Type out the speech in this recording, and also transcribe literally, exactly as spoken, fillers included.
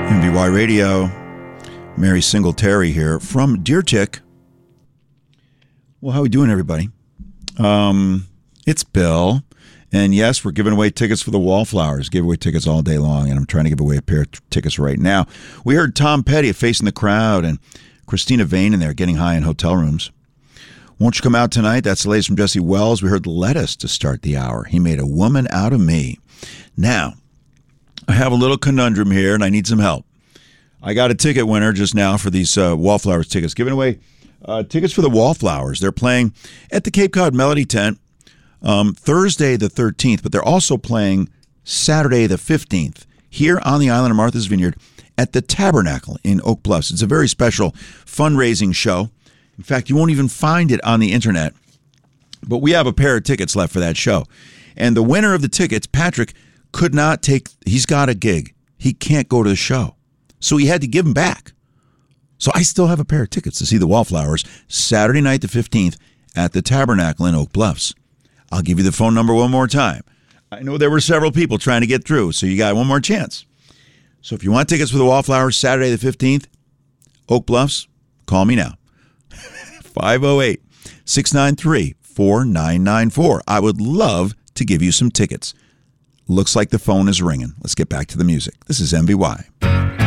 M V Y Radio, Mary Singletary here from Deer Tick. Well, how are we doing, everybody? Um, it's Bill, and yes, we're giving away tickets for the Wallflowers. Give away tickets all day long, and I'm trying to give away a pair of t- tickets right now. We heard Tom Petty at Facing the Crowd and Christina Vane in there, Getting High in Hotel Rooms. Won't You Come Out Tonight? That's the latest from Jesse Wells. We heard Lettuce to start the hour. He Made a Woman Out of Me. Now, I have a little conundrum here, and I need some help. I got a ticket winner just now for these uh, Wallflowers tickets. Giving away uh, tickets for the Wallflowers. They're playing at the Cape Cod Melody Tent um, Thursday the thirteenth, but they're also playing Saturday the fifteenth here on the island of Martha's Vineyard at the Tabernacle in Oak Bluffs. It's a very special fundraising show. In fact, you won't even find it on the internet, but we have a pair of tickets left for that show. And the winner of the tickets, Patrick, could not take, he's got a gig. He can't go to the show. So he had to give them back. So I still have a pair of tickets to see the Wallflowers Saturday night the fifteenth at the Tabernacle in Oak Bluffs. I'll give you the phone number one more time. I know there were several people trying to get through, so you got one more chance. So if you want tickets for the Wallflowers Saturday the fifteenth, Oak Bluffs, call me now. five oh eight, six nine three, four nine nine four. I would love to give you some tickets. Looks like the phone is ringing. Let's get back to the music. This is M V Y.